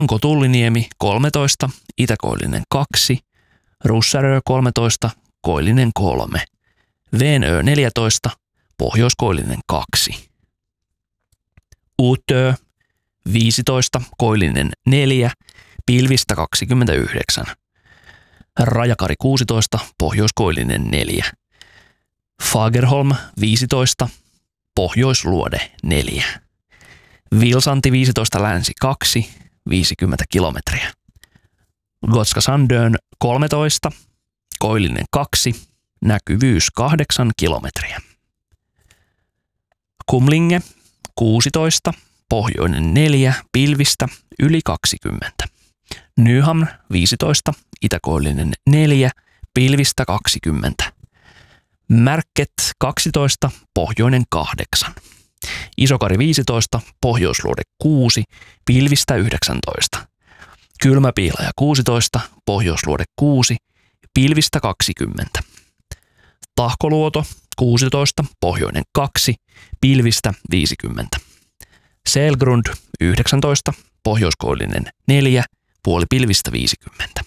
Tulliniemi 13, Itäkoillinen 2, Russarö 13, Koillinen 3, Venö 14, Pohjoiskoillinen 2. Uutö 15, Koillinen 4, pilvistä 29. Rajakari 16, Pohjoiskoillinen 4. Fagerholm 15, Pohjoisluode 4. Vilsanti 15, länsi 2, 50 kilometriä. Gotska Sandön 13, Koillinen 2, näkyvyys 8 kilometriä. Kumlinge 16, pohjoinen 4, pilvistä yli 20. Nyhamn 15, Itäkoillinen 4, pilvistä 20. Märket 12, pohjoinen 8. Isokari 15, Pohjoisluode 6, pilvistä 19. Kylmäpiilaja 16, Pohjoisluode 6, pilvistä 20. Tahkoluoto 16, pohjoinen 2, pilvistä 50. Selgrund 19, Pohjoiskoillinen 4, puolipilvistä 50.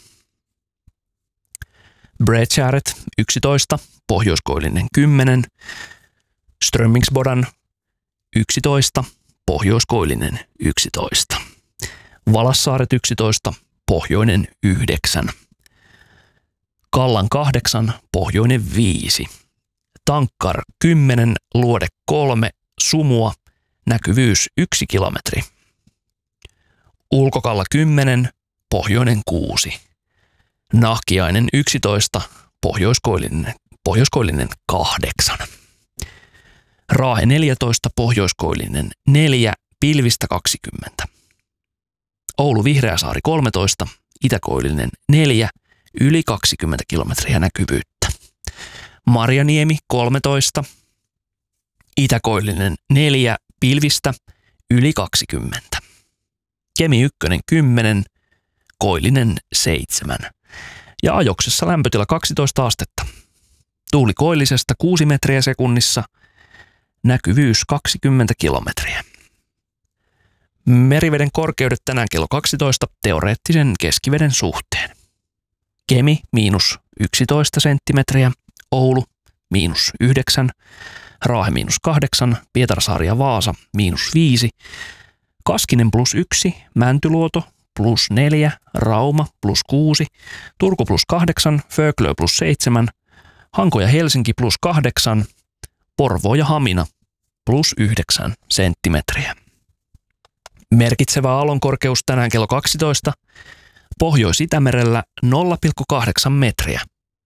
Bredskäret 11, Pohjoiskoillinen 10, Strömmingsbodan 11, Pohjoiskoillinen 11. Valassaaret 11, pohjoinen 9. Kallan 8, pohjoinen 5. Tankkar 10, luode 3, sumua, näkyvyys 1 kilometri. Ulkokalla 10, pohjoinen 6. Nahkiainen 11, pohjoiskoillinen 8. Raahe 14, Pohjoiskoillinen 4, pilvistä 20. Oulu Vihreäsaari 13, Itäkoillinen 4, yli 20 kilometriä näkyvyyttä. Marjaniemi 13, Itäkoillinen 4, pilvistä yli 20. Kemi 1 10, Koillinen 7. Ja ajoksessa lämpötila 12 astetta. Tuuli koillisesta 6 metriä sekunnissa, näkyvyys 20 kilometriä. Meriveden korkeudet tänään kello 12 teoreettisen keskiveden suhteen. Kemi miinus 11 senttimetriä, Oulu miinus 9, Raahe miinus 8, Pietarsaari ja Vaasa miinus 5, Kaskinen plus 1, Mäntyluoto plus 4, Rauma plus 6, Turku plus 8, Föglö plus 7, Hanko ja Helsinki plus 8, Porvoo ja Hamina plus 9 senttimetriä. Merkitsevä aallonkorkeus tänään kello 12, Pohjois-Itämerellä 0,8 metriä.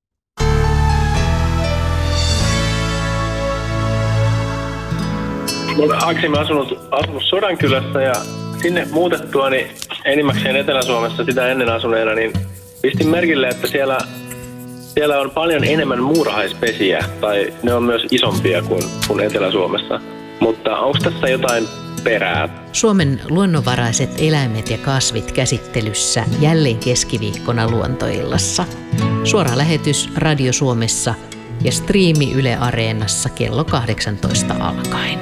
Mä olen Aksimi asunut Sodankylässä ja sinne muutettua niin enimmäkseen Etelä-Suomessa sitä ennen asuneena, niin pistin merkille, että siellä on paljon enemmän muurahaispesiä, tai ne on myös isompia kuin Etelä-Suomessa. Mutta onko tässä jotain perää? Suomen luonnonvaraiset eläimet ja kasvit käsittelyssä jälleen keskiviikkona Luontoillassa. Suora lähetys Radio Suomessa ja striimi Yle Areenassa kello 18 alkaen.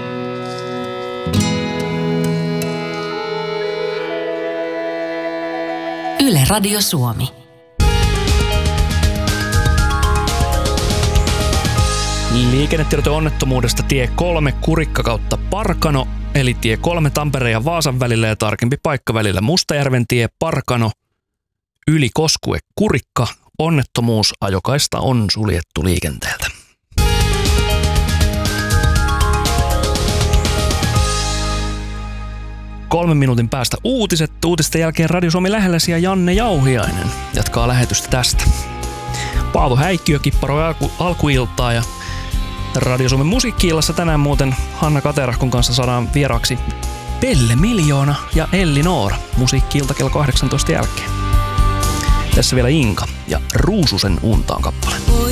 Yle Radio Suomi. Liikennetiedote onnettomuudesta tie 3 Kurikka kautta Parkano, eli tie 3 Tampereen ja Vaasan välillä ja tarkempi paikka välillä Mustajärven tie Parkano, yli Koskue Kurikka. Onnettomuus, ajokaista on suljettu liikenteeltä. Kolmen minuutin päästä uutiset. Uutisten jälkeen Radio Suomi lähelläsi ja Janne Jauhiainen jatkaa lähetystä tästä. Paavo Häikkiö kipparoi alkuiltaa ja Radio Suomen musiikki-illassa tänään muuten Hanna Katerahkon kanssa saadaan vieraaksi Pelle Miljoona ja Elli Noora musiikki-ilta kello 18 jälkeen. Tässä vielä Inka ja Ruususen untaan kappale.